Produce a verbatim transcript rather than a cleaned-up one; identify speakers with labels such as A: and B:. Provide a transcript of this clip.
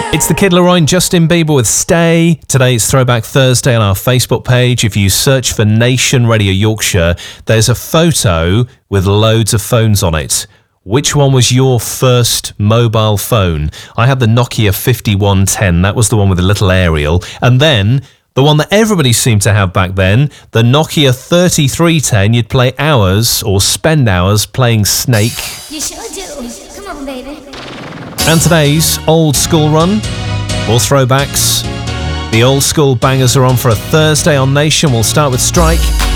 A: It's the Kid Laroi and Justin Bieber with Stay. Today it's Throwback Thursday on our Facebook page. If you search for Nation Radio Yorkshire, there's a photo with loads of phones on it. Which one was your first mobile phone? I had the Nokia fifty-one ten. That was the one with the little aerial. And then the one that everybody seemed to have back then, the Nokia thirty-three ten. You'd play hours or spend hours playing Snake.
B: You sure do. Come on, baby.
A: And today's old school run, or throwbacks. The old school bangers are on for a Thursday on Nation. We'll start with Strike.